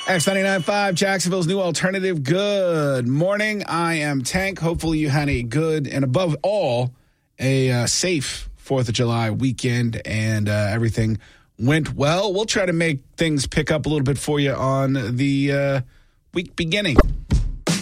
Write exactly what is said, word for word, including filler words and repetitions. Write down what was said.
X ninety-nine point five, Jacksonville's new alternative. Good morning. I am Tank. Hopefully you had a good and above all, a uh, safe fourth of July weekend and uh, everything went well. We'll try to make things pick up a little bit for you on the uh, week beginning.